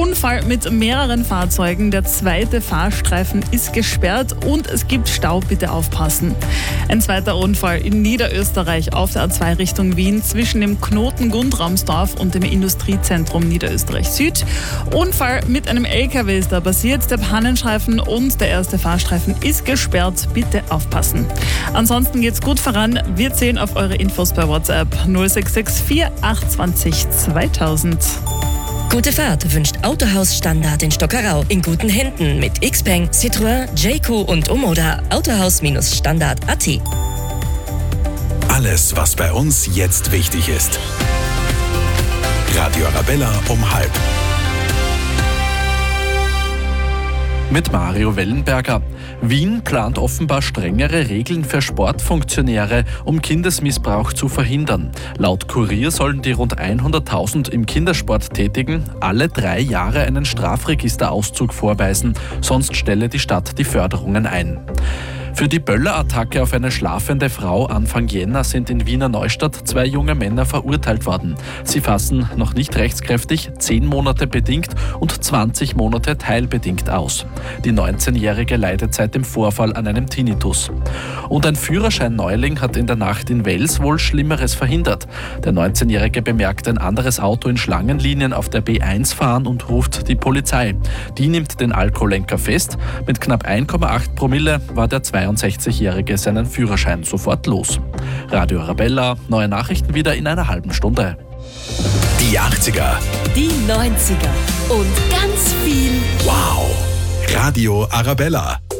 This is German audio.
Unfall mit mehreren Fahrzeugen. Der zweite Fahrstreifen ist gesperrt und es gibt Stau. Bitte aufpassen. Ein zweiter Unfall in Niederösterreich auf der A2 Richtung Wien zwischen dem Knoten Gundramsdorf und dem Industriezentrum Niederösterreich Süd. Unfall mit einem LKW ist da passiert. Der Pannenstreifen und der erste Fahrstreifen ist gesperrt. Bitte aufpassen. Ansonsten geht's gut voran. Wir zählen auf eure Infos bei WhatsApp 0664 820 2000. Gute Fahrt wünscht Autohaus Standard in Stockerau. In guten Händen mit Xpeng, Citroën, JQ und Omoda. Autohaus-Standard.at. Alles, was bei uns jetzt wichtig ist. Radio Arabella um 12:30. Mit Mario Wellenberger. Wien plant offenbar strengere Regeln für Sportfunktionäre, um Kindesmissbrauch zu verhindern. Laut Kurier sollen die rund 100.000 im Kindersport Tätigen alle 3 Jahre einen Strafregisterauszug vorweisen, sonst stelle die Stadt die Förderungen ein. Für die Böller-Attacke auf eine schlafende Frau Anfang Jänner sind in Wiener Neustadt 2 junge Männer verurteilt worden. Sie fassen noch nicht rechtskräftig 10 Monate bedingt und 20 Monate teilbedingt aus. Die 19-Jährige leidet seit dem Vorfall an einem Tinnitus. Und ein Führerschein-Neuling hat in der Nacht in Wels wohl Schlimmeres verhindert. Der 19-Jährige bemerkt ein anderes Auto in Schlangenlinien auf der B1 fahren und ruft die Polizei. Die nimmt den Alkoholenker fest. Mit knapp 1,8 Promille war der 62-Jährige seinen Führerschein sofort los. Radio Arabella, neue Nachrichten wieder in einer halben Stunde. Die 80er. Die 90er. Und ganz viel Wow. Radio Arabella.